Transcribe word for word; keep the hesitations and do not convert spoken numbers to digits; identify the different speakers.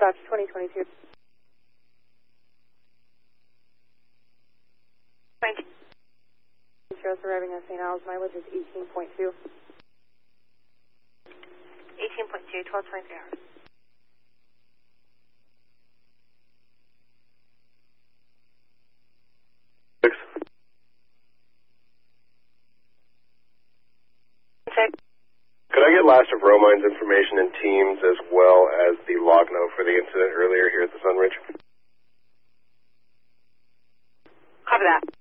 Speaker 1: Dispatch twenty twenty-two.
Speaker 2: Thank you.
Speaker 1: Shows arriving at Saint Al's. Mileage is eighteen point two.
Speaker 2: eighteen point two, twelve twenty-three hours.
Speaker 3: Six.
Speaker 2: Check.
Speaker 3: Could I get last of Romine's information in Teams as well as the log note for the incident earlier here at the Sunridge?
Speaker 2: Copy that.